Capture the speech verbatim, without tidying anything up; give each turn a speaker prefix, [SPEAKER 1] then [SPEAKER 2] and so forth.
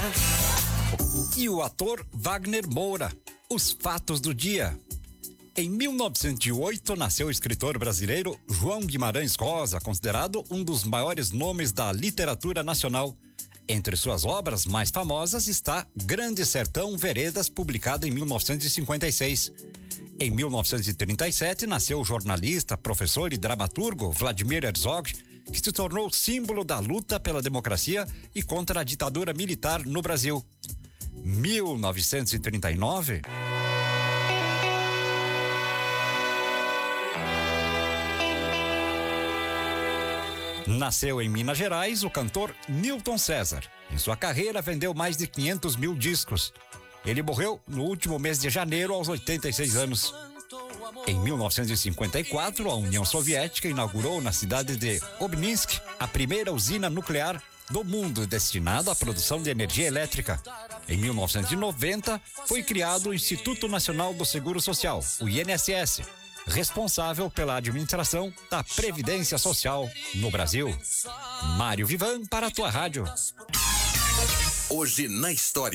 [SPEAKER 1] E o ator Wagner Moura. Os fatos do dia. Em mil novecentos e oito, nasceu o escritor brasileiro João Guimarães Rosa, considerado um dos maiores nomes da literatura nacional. Entre suas obras mais famosas está Grande Sertão Veredas, publicado em mil novecentos e cinquenta e seis. Em mil novecentos e trinta e sete, nasceu o jornalista, professor e dramaturgo Vladimir Herzog, que se tornou símbolo da luta pela democracia e contra a ditadura militar no Brasil. mil novecentos e trinta e nove... Nasceu em Minas Gerais o cantor Newton César. Em sua carreira, vendeu mais de quinhentos mil discos. Ele morreu no último mês de janeiro, aos oitenta e seis anos. Em mil novecentos e cinquenta e quatro, a União Soviética inaugurou na cidade de Obninsk a primeira usina nuclear do mundo destinada à produção de energia elétrica. Em mil novecentos e noventa, foi criado o Instituto Nacional do Seguro Social, o I N S S, responsável pela administração da Previdência Social no Brasil. Mário Vivan para a tua rádio.
[SPEAKER 2] Hoje na história.